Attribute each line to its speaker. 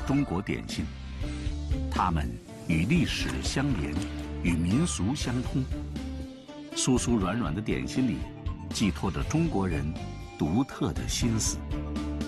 Speaker 1: 中国点心，它们与历史相连，与民俗相通。酥酥软软的点心里，寄托着中国人独特的心思。